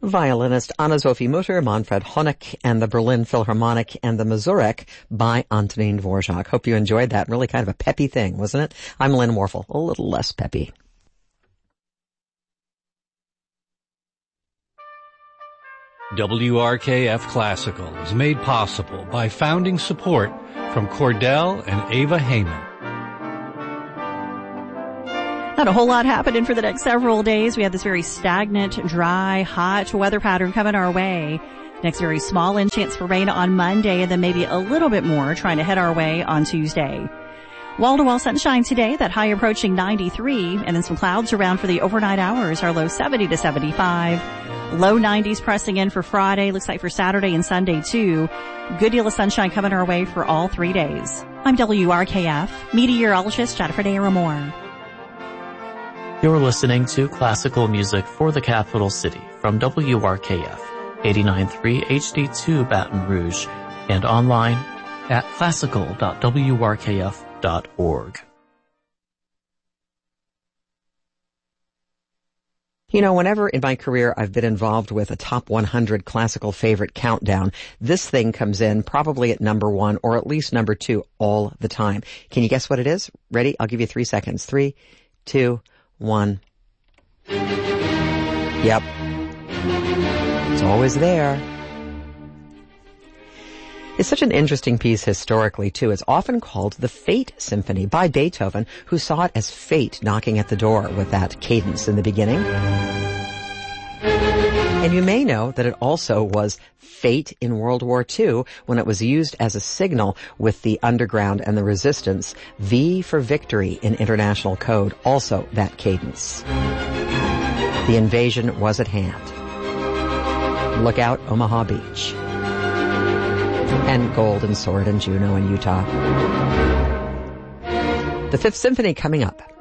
Violinist Anna-Sophie Mutter, Manfred Honeck, and the Berlin Philharmonic and the Mazurek by Antonin Dvorak. Hope you enjoyed that. Really kind of a peppy thing, wasn't it? I'm Lynn Warfel, a little less peppy. WRKF Classical is made possible by founding support from Cordell and Ava Heyman. Not a whole lot happening for the next several days. We have this very stagnant, dry, hot weather pattern coming our way. Next, very small in chance for rain on Monday, and then maybe a little bit more trying to head our way on Tuesday. Wall-to-wall sunshine today, that high approaching 93, and then some clouds around for the overnight hours. Our low 70 to 75. Low 90s pressing in for Friday. Looks like for Saturday and Sunday, too. Good deal of sunshine coming our way for all 3 days. I'm WRKF meteorologist Jennifer Daramore. You're listening to classical music for the capital city from WRKF 89.3 HD2 Baton Rouge and online at classical.wrkf.org. You know, whenever in my career I've been involved with a top 100 classical favorite countdown, this thing comes in probably at number 1 or at least number 2 all the time. Can you guess what it is? Ready? I'll give you 3 seconds. 3, 2, 1. Yep. It's always there. It's such an interesting piece historically, too. It's often called the Fate Symphony by Beethoven, who saw it as fate knocking at the door with that cadence in the beginning. And you may know that it also was fate in World War II when it was used as a signal with the underground and the resistance. V for victory in international code, also that cadence. The invasion was at hand. Look out, Omaha Beach. And Gold and Sword and Juneau and Utah. The Fifth Symphony coming up.